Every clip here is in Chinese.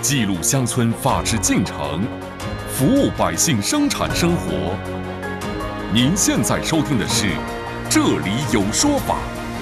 记录乡村法治进程，服务百姓生产生活。您现在收听的是《这里有说法》。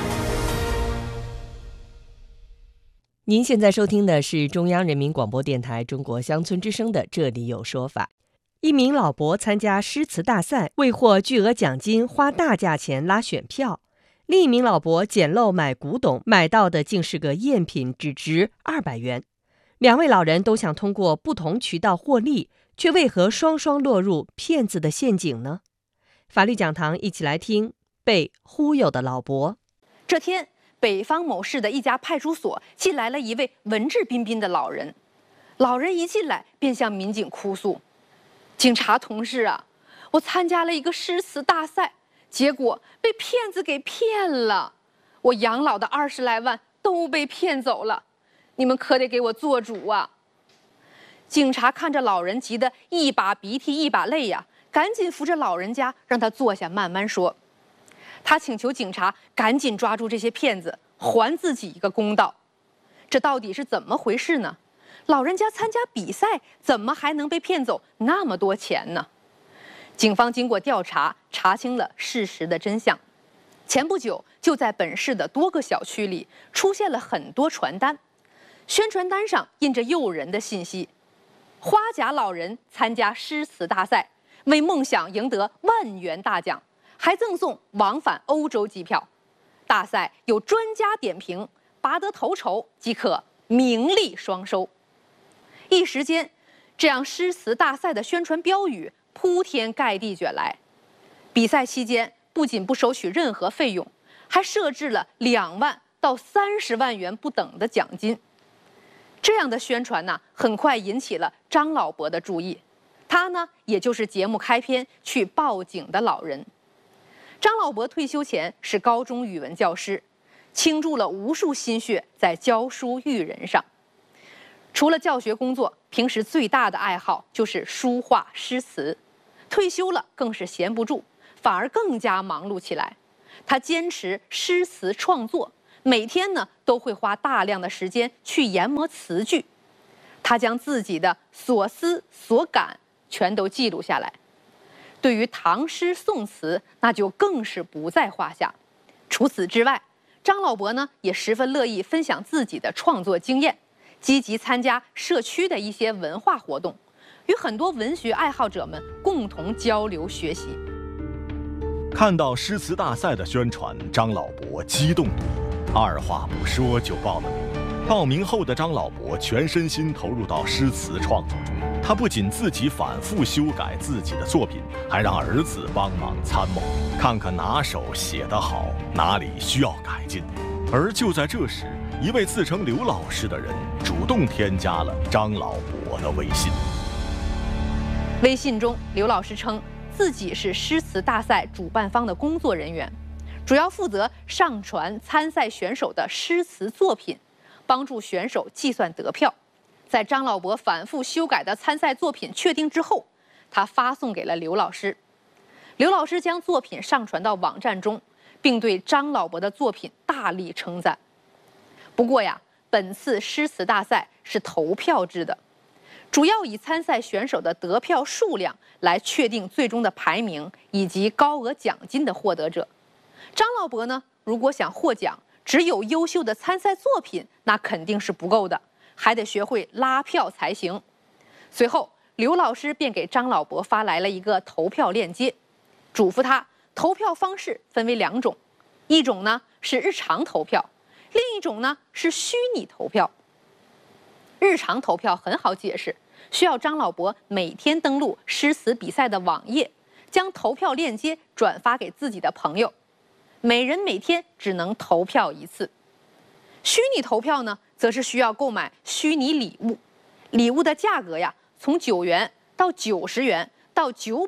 您现在收听的是中央人民广播电台中国乡村之声的《这里有说法》。一名老伯参加诗词大赛，为获巨额奖金花大价钱拉选票。另一名老伯捡漏买古董，买到的竟是个赝品，只值200元。两位老人都想通过不同渠道获利，却为何双双落入骗子的陷阱呢？法律讲堂一起来听被忽悠的老伯。 这天，北方某市的一家派出所进来了一位文质彬彬的老人。老人一进来便向民警哭诉：“警察同志啊，我参加了一个诗词大赛，结果被骗子给骗了，我养老的20来万都被骗走了，你们可得给我做主啊！”警察看着老人急得一把鼻涕一把泪呀，赶紧扶着老人家让他坐下慢慢说。他请求警察赶紧抓住这些骗子，还自己一个公道。这到底是怎么回事呢？老人家参加比赛，怎么还能被骗走那么多钱呢？警方经过调查，查清了事实的真相。前不久，就在本市的多个小区里出现了很多传单，宣传单上印着诱人的信息：花甲老人参加诗词大赛，为梦想赢得万元大奖，还赠送往返欧洲机票。大赛有专家点评，拔得头筹即可名利双收。一时间，这样诗词大赛的宣传标语铺天盖地卷来。比赛期间不仅不收取任何费用，还设置了2万到30万元不等的奖金。这样的宣传呢，很快引起了张老伯的注意。他呢，也就是节目开篇去报警的老人。张老伯退休前是高中语文教师，倾注了无数心血在教书育人上。除了教学工作，平时最大的爱好就是书画诗词。退休了更是闲不住，反而更加忙碌起来。他坚持诗词创作，每天呢都会花大量的时间去研磨词句。他将自己的所思所感全都记录下来。对于唐诗宋词，那就更是不在话下。除此之外，张老伯呢也十分乐意分享自己的创作经验，积极参加社区的一些文化活动，与很多文学爱好者们共同交流学习。 看到诗词大赛的宣传，张老伯激动不已，二话不说就报了名。报名后的张老伯全身心投入到诗词创作中，他不仅自己反复修改自己的作品，还让儿子帮忙参谋，看看哪首写得好，哪里需要改进。而就在这时，一位自称刘老师的人主动添加了张老伯的微信。 微信中，刘老师称自己是诗词大赛主办方的工作人员，主要负责上传参赛选手的诗词作品，帮助选手计算得票。在张老伯反复修改的参赛作品确定之后，他发送给了刘老师。刘老师将作品上传到网站中，并对张老伯的作品大力称赞。不过呀，本次诗词大赛是投票制的，主要以参赛选手的得票数量来确定最终的排名以及高额奖金的获得者。张老伯呢，如果想获奖，只有优秀的参赛作品，那肯定是不够的，还得学会拉票才行。随后，刘老师便给张老伯发来了一个投票链接，嘱咐他投票方式分为2种，一种呢是日常投票，另一种呢是虚拟投票。日常投票很好解释，需要张老伯每天登录诗词比赛的网页，将投票链接转发给自己的朋友，每人每天只能投票1次。虚拟投票呢，则是需要购买虚拟礼物，礼物的价格呀，从9元到90元到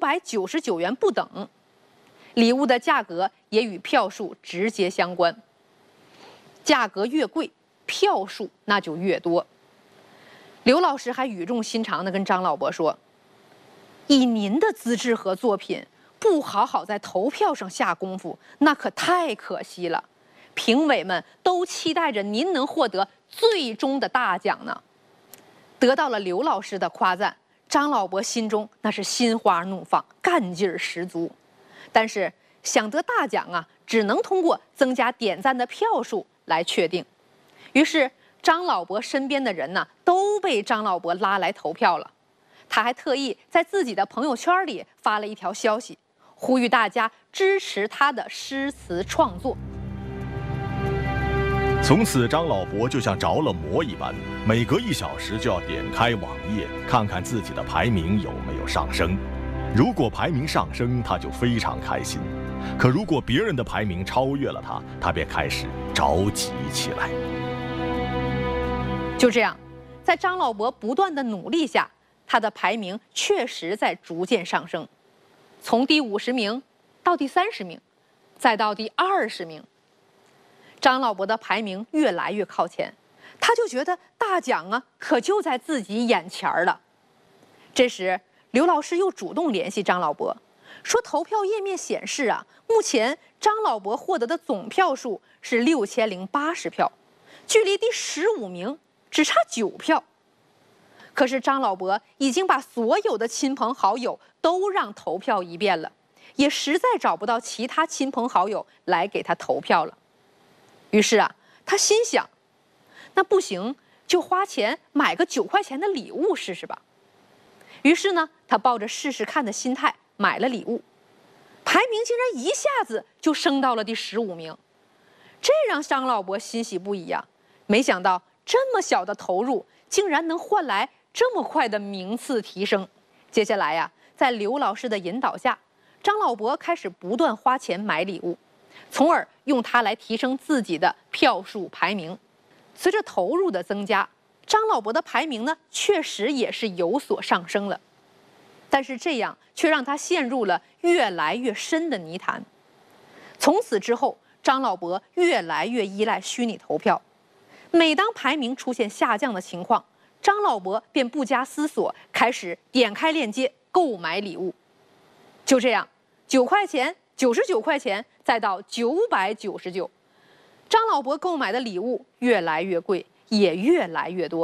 999元不等，礼物的价格也与票数直接相关，价格越贵，票数那就越多。刘老师还语重心长地跟张老伯说：“以您的资质和作品，不好好在投票上下功夫，那可太可惜了。评委们都期待着您能获得最终的大奖呢。” 得到了刘老师的夸赞，张老伯心中那是心花怒放，干劲儿十足。但是想得大奖啊，只能通过增加点赞的票数来确定。于是张老伯身边的人呢，都被张老伯拉来投票了。他还特意在自己的朋友圈里发了一条消息，呼吁大家支持他的诗词创作。 从此，张老伯就像着了魔一般，每隔1小时就要点开网页，看看自己的排名有没有上升。如果排名上升，他就非常开心；可如果别人的排名超越了他，他便开始着急起来。 就这样，在张老伯不断的努力下，他的排名确实在逐渐上升，从第50名到第30名，再到第20名。张老伯的排名越来越靠前，他就觉得大奖啊，可就在自己眼前了。这时，刘老师又主动联系张老伯，说投票页面显示啊，目前张老伯获得的总票数是6080票，距离第15名只差9票。可是张老伯已经把所有的亲朋好友都让投票一遍了，也实在找不到其他亲朋好友来给他投票了。于是啊，他心想，那不行，就花钱买个9块钱的礼物试试吧。于是呢，他抱着试试看的心态买了礼物，排名竟然一下子就升到了第15名，这让张老伯欣喜不已啊！没想到这么小的投入，竟然能换来这么快的名次提升。接下来呀，在刘老师的引导下，张老伯开始不断花钱买礼物，从而用它来提升自己的票数排名。随着投入的增加，张老伯的排名呢，确实也是有所上升了。但是这样却让他陷入了越来越深的泥潭。从此之后，张老伯越来越依赖虚拟投票。每当排名出现下降的情况，张老伯便不加思索，开始点开链接购买礼物。就这样，9块钱、99块钱，再到999，张老伯购买的礼物越来越贵，也越来越多。